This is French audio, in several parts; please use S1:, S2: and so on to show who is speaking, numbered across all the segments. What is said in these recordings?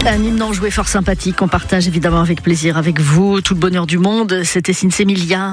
S1: Un hymne enjoué fort sympathique qu'on partage évidemment avec plaisir avec vous. Tout le bonheur du monde, c'était Sinsemilia.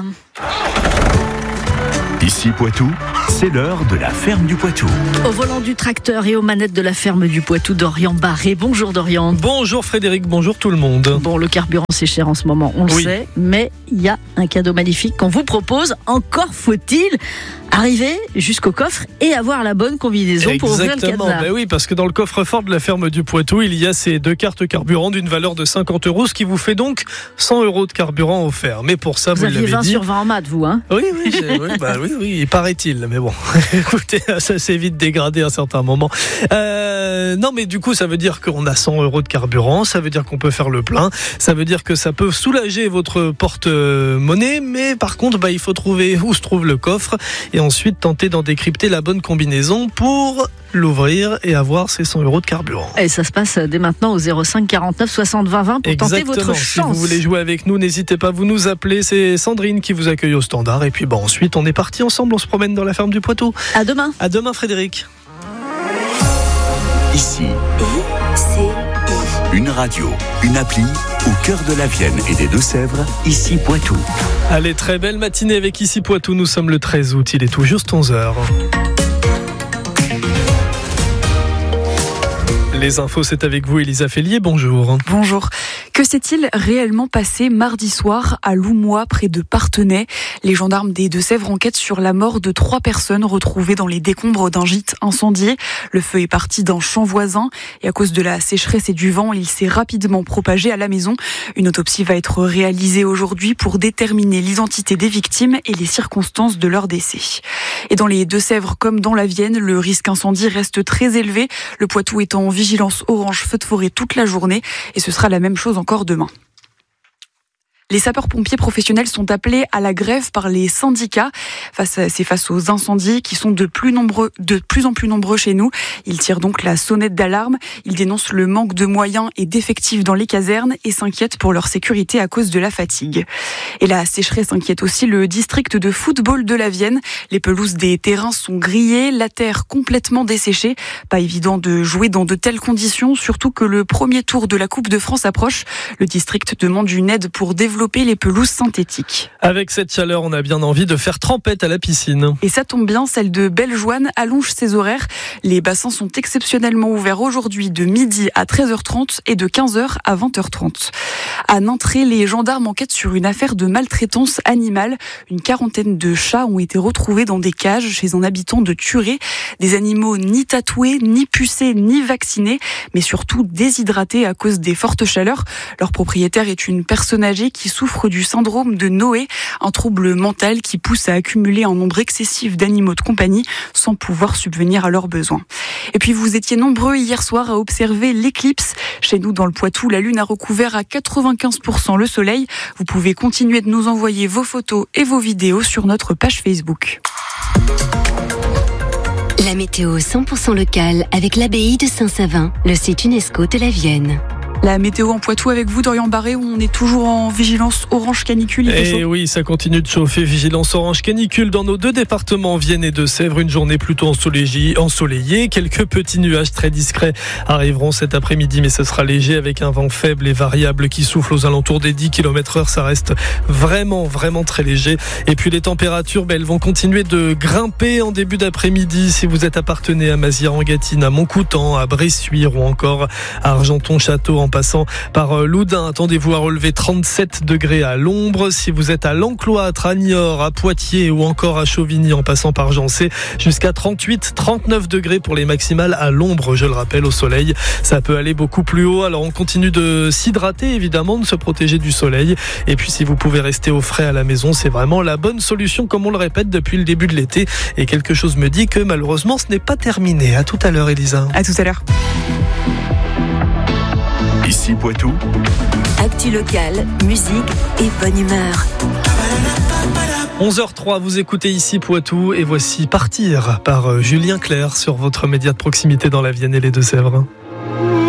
S2: Ici Poitou, c'est l'heure de la ferme du Poitou.
S1: Au volant du tracteur et aux manettes de la ferme du Poitou, Dorian Barré. Bonjour Dorian.
S3: Bonjour Frédéric, bonjour tout le monde.
S1: Bon, le carburant c'est cher en ce moment, on le sait, mais il y a un cadeau magnifique qu'on vous propose. Encore faut-il arriver jusqu'au coffre et avoir la bonne combinaison pour ouvrir le cadenas.
S3: Ben oui, parce que dans le coffre-fort de la ferme du Poitou, il y a ces 2 cartes carburant d'une valeur de 50 €, ce qui vous fait donc 100 € de carburant offert. Mais pour ça, vous l'avez dit...
S1: Vous aviez 20 sur 20 en maths, vous, hein?
S3: Oui, oui, paraît-il. Mais bon, écoutez, ça s'est vite dégradé à un certain moment. Non, mais du coup, ça veut dire qu'on a 100 € de carburant, ça veut dire qu'on peut faire le plein, ça veut dire que ça peut soulager votre porte-monnaie, mais par contre, il faut trouver où se trouve le coffre et ensuite tenter d'en décrypter la bonne combinaison pour l'ouvrir et avoir ces 100 € de carburant.
S1: Et ça se passe dès maintenant au 05 49 60 20 20 pour tenter votre chance.
S3: Si vous voulez jouer avec nous, n'hésitez pas, vous nous appelez, c'est Sandrine qui vous accueille au standard et puis ensuite on est parti ensemble, on se promène dans la ferme du Poitou.
S1: À demain.
S3: À demain Frédéric.
S2: Ici, une radio, une appli au cœur de la Vienne et des Deux-Sèvres, ici Poitou.
S3: Allez, très belle matinée avec Ici Poitou, nous sommes le 13 août, il est tout juste 11h. Les infos, c'est avec vous, Elisa Fellier, bonjour.
S4: Bonjour. Que s'est-il réellement passé mardi soir à Loumois, près de Parthenay? Les gendarmes des Deux-Sèvres enquêtent sur la mort de 3 personnes retrouvées dans les décombres d'un gîte incendié. Le feu est parti d'un champ voisin et à cause de la sécheresse et du vent, il s'est rapidement propagé à la maison. Une autopsie va être réalisée aujourd'hui pour déterminer l'identité des victimes et les circonstances de leur décès. Et dans les Deux-Sèvres comme dans la Vienne, le risque incendie reste très élevé. Le Poitou est en vigilance orange feu de forêt toute la journée et ce sera la même chose encore demain. Les sapeurs-pompiers professionnels sont appelés à la grève par les syndicats face aux incendies qui sont de plus en plus nombreux chez nous. Ils tirent donc la sonnette d'alarme. Ils dénoncent le manque de moyens et d'effectifs dans les casernes et s'inquiètent pour leur sécurité à cause de la fatigue. Et la sécheresse inquiète aussi le district de football de la Vienne. Les pelouses des terrains sont grillées, la terre complètement desséchée. Pas évident de jouer dans de telles conditions, surtout que le premier tour de la Coupe de France approche. Le district demande une aide pour développer les pelouses synthétiques.
S3: Avec cette chaleur, on a bien envie de faire trempette à la piscine.
S4: Et ça tombe bien, celle de Bellejoine allonge ses horaires. Les bassins sont exceptionnellement ouverts aujourd'hui de midi à 13h30 et de 15h à 20h30. À Nanterre, les gendarmes enquêtent sur une affaire de maltraitance animale. Une quarantaine de chats ont été retrouvés dans des cages chez un habitant de Thuré. Des animaux ni tatoués, ni pucés, ni vaccinés, mais surtout déshydratés à cause des fortes chaleurs. Leur propriétaire est une personne âgée qui souffre du syndrome de Noé, un trouble mental qui pousse à accumuler un nombre excessif d'animaux de compagnie sans pouvoir subvenir à leurs besoins. Et puis vous étiez nombreux hier soir à observer l'éclipse. Chez nous dans le Poitou, la lune a recouvert à 95% le soleil. Vous pouvez continuer de nous envoyer vos photos et vos vidéos sur notre page Facebook.
S5: La météo 100% locale avec l'abbaye de Saint-Savin, le site UNESCO de la Vienne.
S4: La météo en Poitou avec vous, Dorian Barré, où on est toujours en vigilance orange canicule.
S3: Et oui, ça continue de chauffer. Vigilance orange canicule dans nos 2 départements, Vienne et Deux-Sèvres. Une journée plutôt ensoleillée. Quelques petits nuages très discrets arriveront cet après-midi, mais ce sera léger avec un vent faible et variable qui souffle aux alentours des 10 km/h. Ça reste vraiment très léger. Et puis les températures, elles vont continuer de grimper en début d'après-midi. Si vous êtes à Parthenay, à Mazières-en-Gâtine, à Montcoutan, à Bressuire ou encore à Argenton-Château, en passant par Loudun, attendez-vous à relever 37 degrés à l'ombre. Si vous êtes à l'Encloître, à Niort, à Poitiers ou encore à Chauvigny, en passant par Jancé, jusqu'à 38-39 degrés pour les maximales à l'ombre. Je le rappelle, au soleil, ça peut aller beaucoup plus haut. Alors on continue de s'hydrater, évidemment, de se protéger du soleil. Et puis si vous pouvez rester au frais à la maison, c'est vraiment la bonne solution, comme on le répète depuis le début de l'été. Et quelque chose me dit que malheureusement, ce n'est pas terminé. À tout à l'heure, Elisa.
S4: À tout à l'heure.
S2: Ici Poitou.
S5: Actu locale, musique et bonne humeur.
S3: 11h03, vous écoutez Ici Poitou et voici Partir par Julien Clerc sur votre média de proximité dans la Vienne et les Deux-Sèvres.